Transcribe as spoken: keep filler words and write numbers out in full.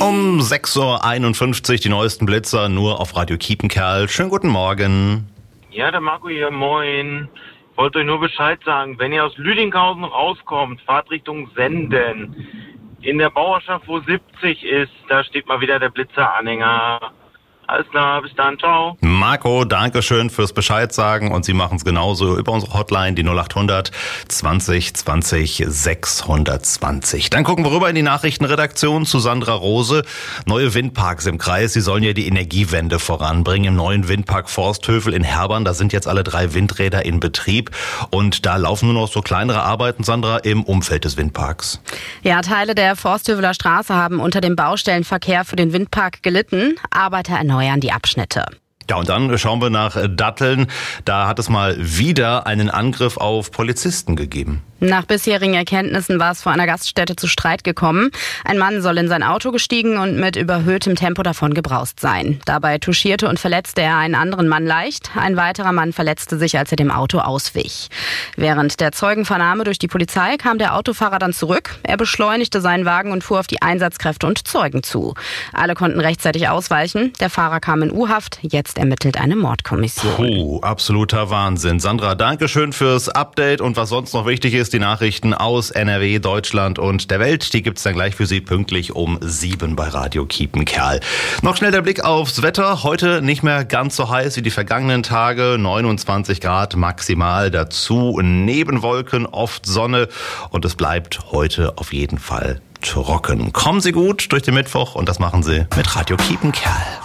Um sechs Uhr einundfünfzig die neuesten Blitzer nur auf Radio Kiepenkerl. Schönen guten Morgen. Ja, der Marco hier, moin. Ich wollte euch nur Bescheid sagen, wenn ihr aus Lüdinghausen rauskommt, fahrt Richtung Senden. In der Bauerschaft, wo siebzig ist, da steht mal wieder der Blitzeranhänger. Alles klar, bis dann, ciao. Marco, danke schön fürs Bescheid sagen und Sie machen es genauso über unsere Hotline, die null acht hundert zwanzig zwanzig sechshundertzwanzig. Dann gucken wir rüber in die Nachrichtenredaktion zu Sandra Rose. Neue Windparks im Kreis, sie sollen ja die Energiewende voranbringen. Im neuen Windpark Forsthövel in Herbern, da sind jetzt alle drei Windräder in Betrieb und da laufen nur noch so kleinere Arbeiten, Sandra, im Umfeld des Windparks. Ja, Teile der Forsthöveler Straße haben unter dem Baustellenverkehr für den Windpark gelitten. Arbeiter erneuern die Abschnitte. Ja, und dann schauen wir nach Datteln. Da hat es mal wieder einen Angriff auf Polizisten gegeben. Nach bisherigen Erkenntnissen war es vor einer Gaststätte zu Streit gekommen. Ein Mann soll in sein Auto gestiegen und mit überhöhtem Tempo davon gebraust sein. Dabei touchierte und verletzte er einen anderen Mann leicht. Ein weiterer Mann verletzte sich, als er dem Auto auswich. Während der Zeugenvernahme durch die Polizei kam der Autofahrer dann zurück. Er beschleunigte seinen Wagen und fuhr auf die Einsatzkräfte und Zeugen zu. Alle konnten rechtzeitig ausweichen. Der Fahrer kam in U-Haft. Jetzt ermittelt eine Mordkommission. Puh, absoluter Wahnsinn. Sandra, danke schön fürs Update. Und was sonst noch wichtig ist, die Nachrichten aus N R W, Deutschland und der Welt, die gibt's dann gleich für Sie pünktlich um sieben bei Radio Kiepenkerl. Noch schnell der Blick aufs Wetter. Heute nicht mehr ganz so heiß wie die vergangenen Tage. neunundzwanzig Grad maximal. Dazu Nebenwolken, oft Sonne. Und es bleibt heute auf jeden Fall trocken. Kommen Sie gut durch den Mittwoch und das machen Sie mit Radio Kiepenkerl.